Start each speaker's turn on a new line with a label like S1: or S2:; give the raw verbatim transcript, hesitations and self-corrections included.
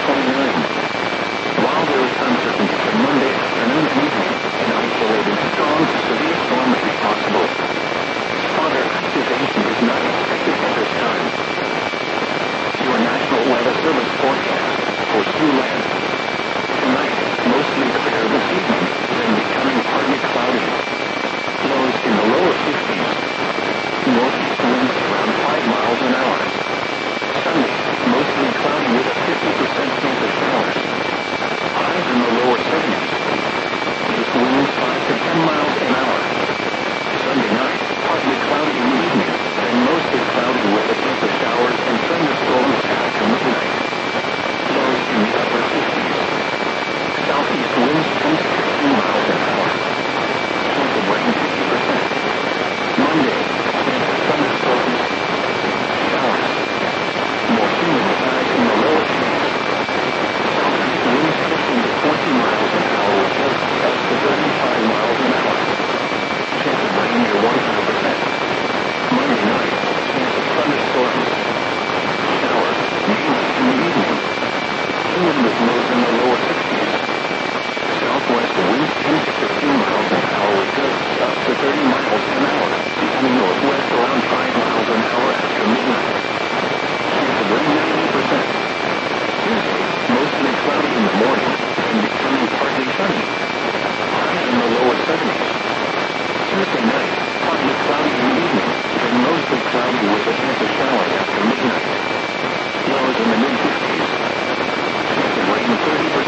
S1: twenty-nine. While there is uncertainty for Monday afternoon and evening, an isolated strong to severe storm may be possible. Spotter activation is not expected at this time. Your National Weather Service forecast for Siouxland. Tonight, mostly clear this evening, then becoming partly cloudy. Lows in the lower fifties. Northeast winds around five miles an hour. Sunday, mostly cloudy with a fifty percent chance of showers. Highs in the lower seventies. East winds five to ten miles an hour. Sunday night, partly cloudy in the evening, then mostly cloudy with a chance of showers and thunderstorms after midnight. Lows in the upper fifties. Southeast winds ten to fifteen miles an hour. Chance of rain fifty percent. Monday, chance of thunderstorms. Showers. More humid skies in the lower eighties. Southeast winds fifteen to twenty miles an hour with gusts to thirty-five miles an hour. Chance of rain near one hundred percent. Monday night, chance of thunderstorms. Showers, mainly in the evening. Humid with lows in the lower sixties. Southwest winds ten to fifteen miles an hour with gusts up to thirty miles an hour, becoming northwest around five miles an hour after midnight. Chance of rain ninety percent. Tuesday, mostly cloudy in the morning, and becoming partly sunny. Highs in the lower seventies. Tuesday night, partly cloudy in the evening, then mostly cloudy with a chance of showers after midnight. Lows in the mid-fifties. Chance of rain thirty percent.